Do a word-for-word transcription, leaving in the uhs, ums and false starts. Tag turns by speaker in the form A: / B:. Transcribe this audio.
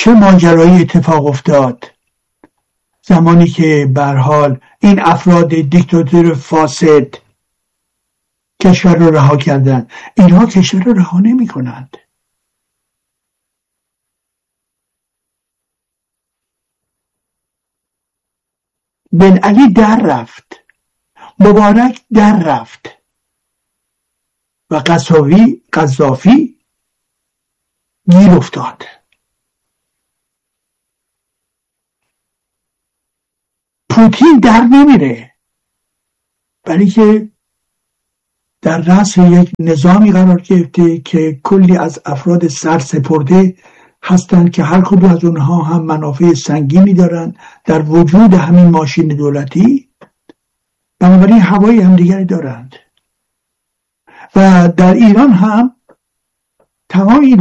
A: چه ماجرایی اتفاق افتاد زمانی که به هر حال این افراد دیکتاتور فاسد کشور رو رها کردند. اینها کشور رو رها نمی کنند. بن علی در رفت، مبارک در رفت و قذافی قذافی گیر افتاد. پوتین در نمیره، ولی که در رأس یک نظامی قرار گرفته که کلی از افراد سرسپرده هستند که هر کدوم از اونها هم منافع سنگینی دارن در وجود همین ماشین دولتی، بنابراین هوای همدیگری دارند. و در ایران هم تمام این